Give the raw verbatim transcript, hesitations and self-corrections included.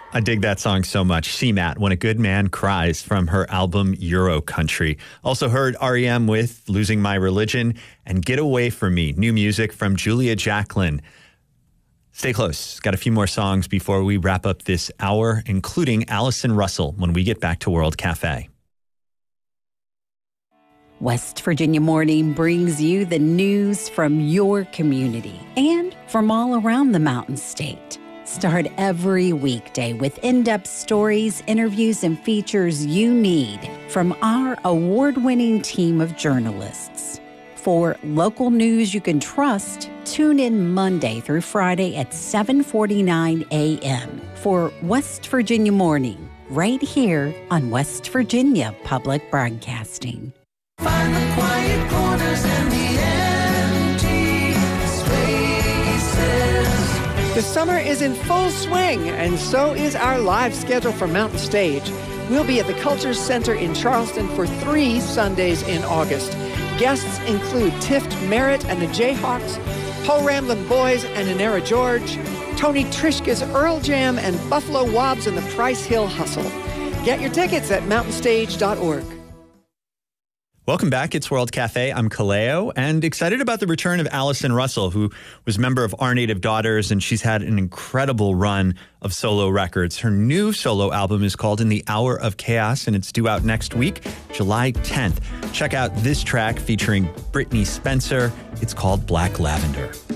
I dig that song so much. C MAT, When a Good Man Cries, from her album Euro Country. Also heard R E M with Losing My Religion and Get Away From Me, new music from Julia Jacklin. Stay close. Got a few more songs before we wrap up this hour, including Allison Russell when we get back to World Cafe. West Virginia Morning brings you the news from your community and from all around the Mountain State. Start every weekday with in-depth stories, interviews, and features you need from our award-winning team of journalists. For local news you can trust, tune in Monday through Friday at seven forty-nine a.m. for West Virginia Morning, right here on West Virginia Public Broadcasting. Find the quiet corners and the empty spaces. The summer is in full swing, and so is our live schedule for Mountain Stage. We'll be at the Culture Center in Charleston for three Sundays in August. Guests include Tift Merritt and the Jayhawks, Po Ramblin' Boys and Inera George, Tony Trishka's Earl Jam, and Buffalo Wobbs and the Price Hill Hustle. Get your tickets at mountain stage dot org. Welcome back. It's World Cafe. I'm Kaleo, and excited about the return of Allison Russell, who was a member of Our Native Daughters, and she's had an incredible run of solo records. Her new solo album is called In the Hour of Chaos, and it's due out next week, July tenth. Check out this track featuring Brittany Spencer. It's called Black Lavender.